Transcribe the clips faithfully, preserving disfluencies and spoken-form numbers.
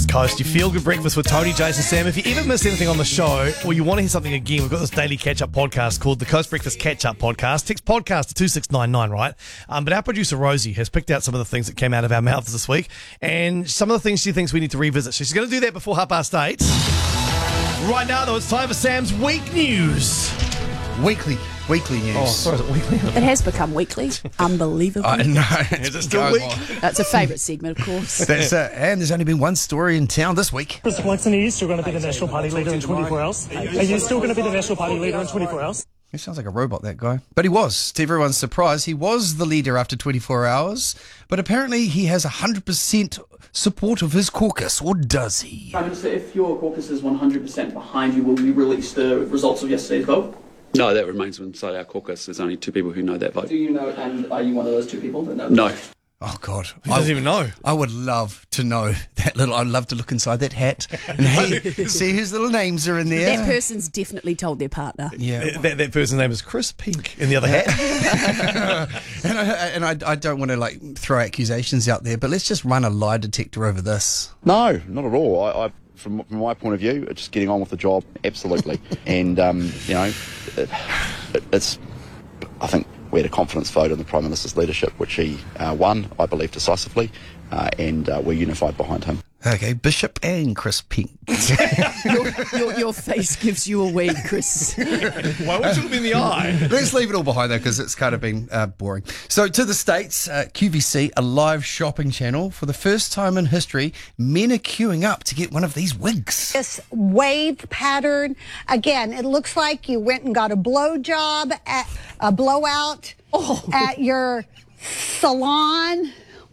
Coast. You feel good breakfast with Tony, Jason, Sam. If you ever miss anything on the show or you want to hear something again, we've got this daily catch-up podcast called the Coast Breakfast Catch-Up Podcast. Text podcast to two six nine nine, right? Um, but our producer, Rosie, has picked out some of the things that came out of our mouths this week and some of the things she thinks we need to revisit. So she's going to do that before half past eight. Right now, though, it's time for Sam's Week News. Weekly. Weekly news. Oh, sorry, is it weekly? It has become weekly. Unbelievable. I know. Is it still week? That's a favourite segment, of course. That's uh, and there's only been one story in town this week. Chris Flexen, are you still going to be the National Party leader in twenty-four hours? Are you still going to be the National Party leader in twenty-four hours? He sounds like a robot, that guy. But he was. To everyone's surprise, he was the leader after twenty-four hours. But apparently he has one hundred percent support of his caucus, or does he? Prime Minister, if your caucus is one hundred percent behind you, will you release the results of yesterday's vote? No, that remains inside our caucus. There's only two people who know that vote. Do you know, and are you one of those two people that know? No. Oh, God. He doesn't I, even know. I would love to know that little... I'd love to look inside that hat and hey, see whose little names are in there. That person's definitely told their partner. Yeah. That, that person's name is Chris Pink in the other hat. and I, and I, I don't want to like throw accusations out there, but let's just run a lie detector over this. No, not at all. I, I from, from my point of view, just getting on with the job, absolutely. and, um, you know, it, it, it's, I think we had a confidence vote in the Prime Minister's leadership, which he uh, won, I believe, decisively, uh, and uh, we're unified behind him. Okay, Bishop and Chris Pink. your, your, your face gives you away, Chris. Why would you look me in the eye? Let's leave it all behind though, because it's kind of been uh, boring. So to the States, uh, Q V C, a live shopping channel. For the first time in history, men are queuing up to get one of these wigs. This wave pattern, again, it looks like you went and got a blow job, at, a blowout Oh. at your salon.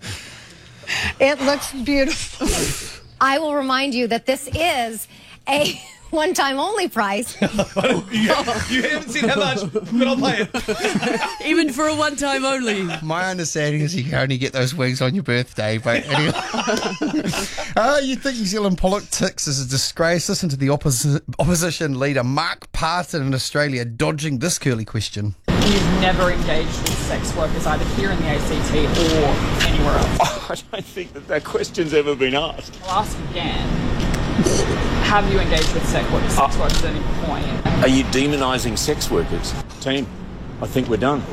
It looks beautiful. I will remind you that this is a one-time only price. you, you haven't seen how much, but I'll pay it. Even for a one-time only. My understanding is you can only get those wigs on your birthday, but anyway. uh, you think New Zealand politics is a disgrace? Listen to the opposi- opposition leader, Mark Parton in Australia, dodging this curly question. You've never engaged with sex workers either here in the A C T or anywhere else? Oh, I don't think that that question's ever been asked. I'll ask again. Have you engaged with sex workers, sex workers at any point? Are you demonising sex workers? Team, I think we're done.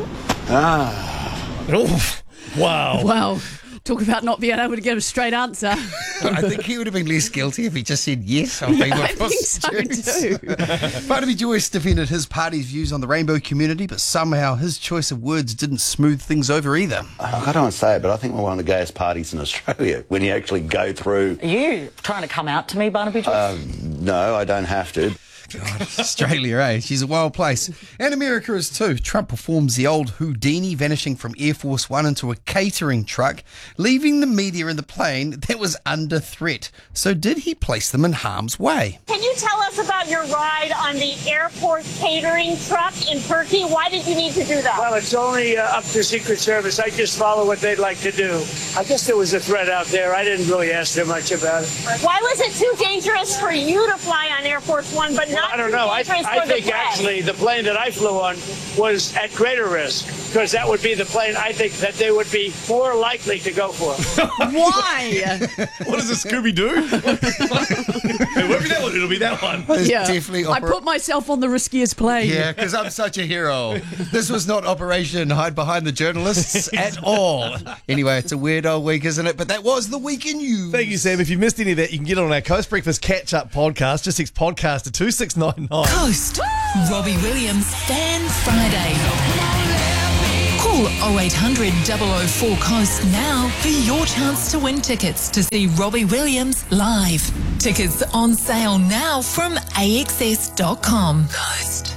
Ah. Oof. Wow. Wow. Talk about not being able to get a straight answer. I think he would have been less guilty if he just said yes. I'll Yeah, I think so too. Barnaby Joyce defended his party's views on the rainbow community, but somehow his choice of words didn't smooth things over either. I don't want to say it, but I think we're one of the gayest parties in Australia when you actually go through... Are you trying to come out to me, Barnaby Joyce? Uh, no, I don't have to. God, Australia, eh? She's a wild place. And America is too. Trump performs the old Houdini, vanishing from Air Force One into a catering truck, leaving the media in the plane that was under threat. So did he place them in harm's way? Can you tell us about your ride on the airport catering truck in Turkey? Why did you need to do that? Well, it's only uh, up to Secret Service. I just follow what they'd like to do. I guess there was a threat out there. I didn't really ask them much about it. Why was it too dangerous for you to fly on Air Force One, but not I don't know. I, I think actually the plane that I flew on was at greater risk because that would be the plane I think that they would be more likely to go for. Why? What does a Scooby-Doo? It won't be that one. It'll be that one. Yeah. Definitely I opera- put myself on the riskiest plane. Yeah, because I'm such a hero. This was not Operation Hide Behind the Journalists at all. Anyway, it's a weird old week, isn't it? But that was the week in news. Thank you, Sam. If you missed any of that, you can get it on our Coast Breakfast Catch-Up podcast. Just text podcast to two six nine nine. Coast. Robbie Williams Fan Friday. Call oh eight hundred, double oh four, COAST now for your chance to win tickets to see Robbie Williams live. Tickets on sale now from A X S dot com. Coast.